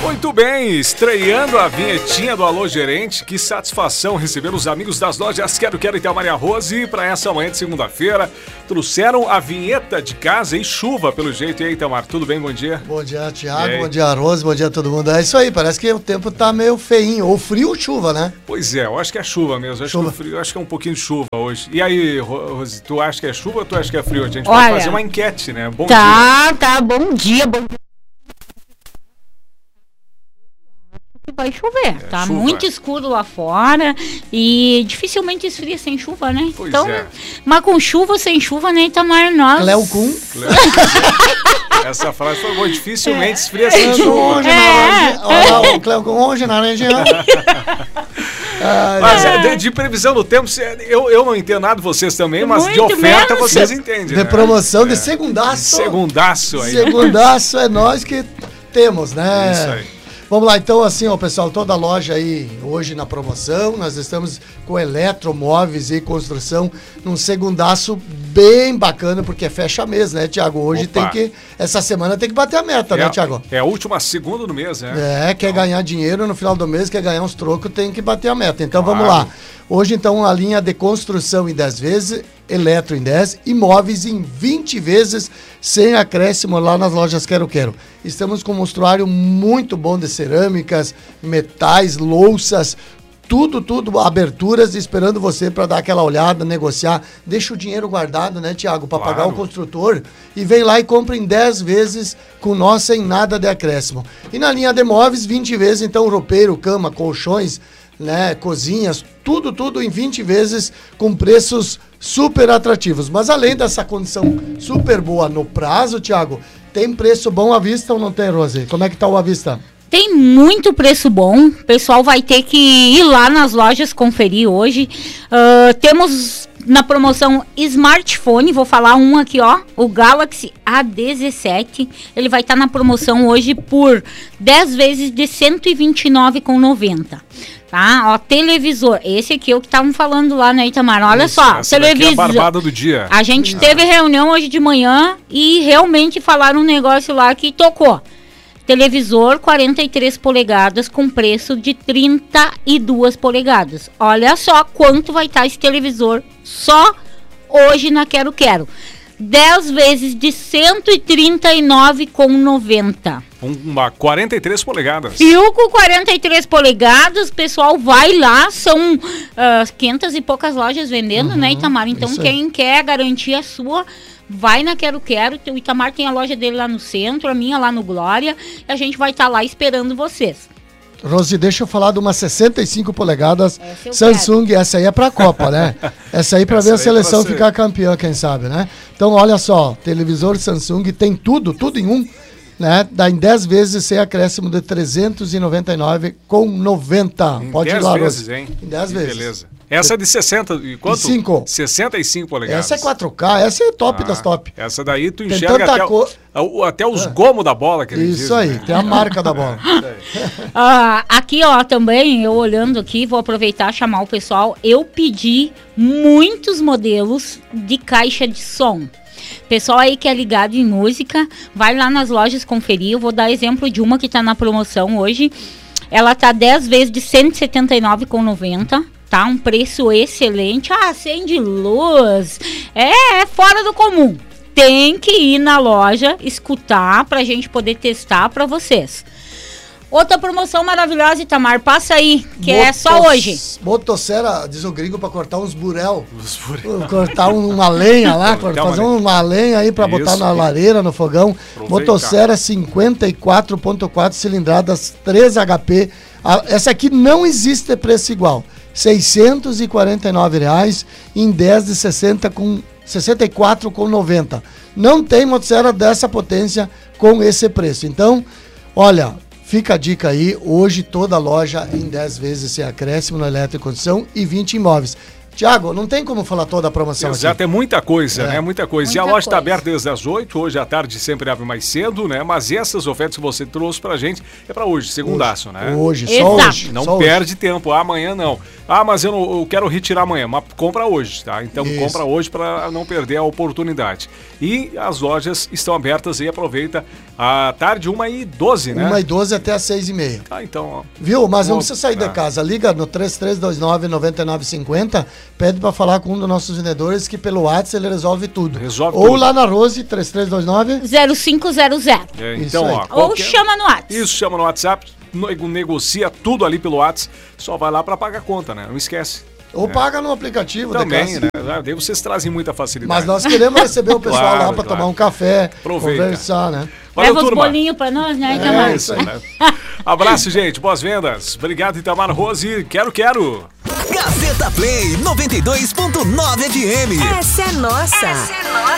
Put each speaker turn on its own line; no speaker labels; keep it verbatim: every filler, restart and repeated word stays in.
Muito bem, estreando a vinhetinha do Alô Gerente, que satisfação receber os amigos das lojas Quero Quero Itamar e Arroz. E para essa manhã de segunda-feira, trouxeram a vinheta de casa e chuva, pelo jeito. E aí, Itamar, tudo bem? Bom dia.
Bom dia, Thiago, bom dia, Arroz, bom dia a todo mundo. É isso aí, parece que o tempo tá meio feinho, ou frio ou chuva, né?
Pois é, eu acho que é chuva mesmo, eu acho, chuva. Que, frio, eu acho que é um pouquinho de chuva hoje. E aí, Rose, tu acha que é chuva ou tu acha que é frio? A gente
Olha,
pode fazer uma enquete, né? Bom
tá,
dia.
Tá, tá, bom dia, bom dia. Vai chover, é, tá chuva. Muito escuro lá fora e dificilmente esfria sem chuva, né?
Pois
então,
é.
Mas com chuva, sem chuva, nem Itamar nós.
Cléo Kuhn.
Essa frase foi boa, dificilmente é. esfria sem chuva.
Hoje
é.
na Olha o Cléo Kuhn hoje na região.
Mas é, de, de previsão do tempo, eu, eu não entendo nada, vocês também, mas muito de oferta menos. Vocês entendem.
De
né?
promoção,
é.
de segundaço.
Segundaço aí.
Segundaço é nós que temos, né?
Isso aí.
Vamos lá, então, assim, ó, pessoal, toda a loja aí hoje na promoção, nós estamos com eletromóveis e construção num segundaço bem bacana, porque fecha mês, né, Thiago? Hoje Opa. tem que, essa semana tem que bater a meta,
é,
né, Thiago?
É a última segunda do mês, né?
É, quer ganhar dinheiro no final do mês, quer ganhar uns trocos, tem que bater a meta. Então, claro. Vamos lá. Hoje, então, a linha de construção em dez vezes, eletro em dez, imóveis em vinte vezes, sem acréscimo lá nas lojas Quero Quero. Estamos com um mostruário muito bom de cerâmicas, metais, louças, tudo, tudo, aberturas, esperando você para dar aquela olhada, negociar. Deixa o dinheiro guardado, né, Thiago, para claro. pagar o construtor e vem lá e compra em dez vezes com nós sem nada de acréscimo. E na linha de imóveis, vinte vezes, então, roupeiro, cama, colchões, né, cozinhas, tudo, tudo em vinte vezes com preços super atrativos. Mas além dessa condição super boa no prazo, Thiago, tem preço bom à vista ou não tem, Rose? Como é que tá o à vista?
Tem muito preço bom, o pessoal vai ter que ir lá nas lojas conferir hoje. Uh, temos na promoção smartphone, vou falar um aqui, ó, o Galaxy A dezessete, ele vai estar tá na promoção hoje por dez vezes de cento e vinte e nove reais e noventa centavos. Tá, ó, televisor, esse aqui é o que estavam falando lá, né, Itamar? Olha Isso, só, televisor. É a barbada do dia. A gente Isso. teve reunião hoje de manhã e realmente falaram um negócio lá que tocou. Televisor quarenta e três polegadas com preço de trinta e duas polegadas. Olha só quanto vai estar esse televisor só hoje na Quero Quero. dez vezes de cento e trinta e nove reais e noventa centavos.
Uma quarenta e três polegadas.
Fio com quarenta e três polegadas, pessoal, vai lá, são uh, quinhentas e poucas lojas vendendo, uhum, né, Itamar? Então, quem quer garantir a sua, vai na Quero Quero. O Itamar tem a loja dele lá no centro, a minha lá no Glória, e a gente vai estar tá lá esperando vocês.
Rose, deixa eu falar de uma sessenta e cinco polegadas Samsung, quero. Essa aí é pra Copa, né? Essa aí pra essa ver a seleção ficar campeã, quem sabe, né? Então, olha só, televisor Samsung tem tudo, tudo em um, né? Dá em dez vezes sem acréscimo de trezentos e noventa e nove reais e noventa centavos. Pode ir lá,
dez vezes,
Rose.
hein?
Em dez vezes.
Beleza. Essa é de sessenta e quanto?
cinco.
sessenta e cinco polegadas.
Essa é quatro K, essa é top ah, das top.
Essa daí tu enxerga até, co... o, até os ah. gomos da bola que ele
Isso
diz,
aí,
né?
tem a marca da bola.
ah, aqui, ó, também, eu olhando aqui, vou aproveitar e chamar o pessoal. Eu pedi muitos modelos de caixa de som. Pessoal aí que é ligado em música, vai lá nas lojas conferir. Eu vou dar exemplo de uma que tá na promoção hoje. Ela tá dez vezes de cento e setenta e nove reais e noventa centavos. Tá, um preço excelente. Ah, acende luz. É, é fora do comum. Tem que ir na loja, escutar, pra gente poder testar pra vocês. Outra promoção maravilhosa, Itamar, passa aí, que Motos, é só hoje.
Motosserra, diz o gringo, pra cortar uns burel. Uns burel. Cortar uma lenha lá, cortar, fazer uma lenha aí pra Isso, botar na lareira, no fogão. Aproveitar. Motosserra cinquenta e quatro ponto quatro cilindradas, três H P. Essa aqui não existe preço igual. seiscentos e quarenta e nove reais em dez de sessenta com, sessenta e quatro reais e noventa centavos. Não tem motosserra dessa potência com esse preço. Então, olha, fica a dica aí. Hoje toda loja em dez vezes sem acréscimo na eletrocondição e vinte imóveis. Tiago, não tem como falar toda a promoção
Exato,
aqui.
é muita coisa,
É.
né? Muita coisa.
Muita
e a loja está
coisa.
aberta desde as oito, hoje à tarde sempre abre mais cedo, né? Mas essas ofertas que você trouxe pra gente é pra hoje, segundaço, né?
Hoje, só
Exato.
hoje.
Não
só
perde tempo, ah, amanhã não. Ah, mas eu, não, eu quero retirar amanhã, mas compra hoje, tá? Então
Isso.
compra hoje para não perder a oportunidade. E as lojas estão abertas aí, aproveita a tarde, uma e doze, né?
uma e doze até as seis e meia.
Ah, então, ó.
Viu? Mas não
Bom,
precisa sair
tá.
de casa. Liga no três três dois nove, nove nove cinco zero, pede pra falar com um dos nossos vendedores que pelo WhatsApp ele resolve tudo.
Resolve
Ou
tudo.
lá na Rose, três três dois nove.
zero cinco zero zero.
É,
Isso
então,
aí.
ó.
Ou
qualquer-
chama no WhatsApp.
Isso, chama no WhatsApp, nego- negocia tudo ali pelo WhatsApp, só vai lá para pagar a conta, né? Não esquece.
Ou paga no aplicativo da
Também,
casa.
né? Ah, daí vocês trazem muita facilidade.
Mas nós queremos receber o pessoal
Claro,
lá pra
claro.
tomar um café,
Aproveita.
conversar, né?
Valeu,
Leva os
turma.
bolinhos pra nós, né,
É,
Itamar?
isso aí.
Né? Abraço, gente. Boas vendas. Obrigado, Itamar Rose. Quero, quero.
Gazeta Play noventa e dois ponto nove F M.
Essa é nossa. Essa é nossa.